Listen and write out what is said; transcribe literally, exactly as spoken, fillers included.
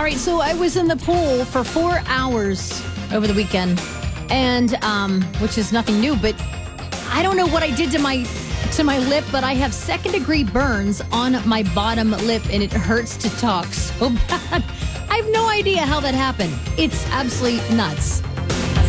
right, so I was in the pool for four hours over the weekend, and um, which is nothing new, but I don't know what I did to my to my lip, but I have second degree burns on my bottom lip, and it hurts to talk so bad. I have no idea how that happened. It's absolutely nuts.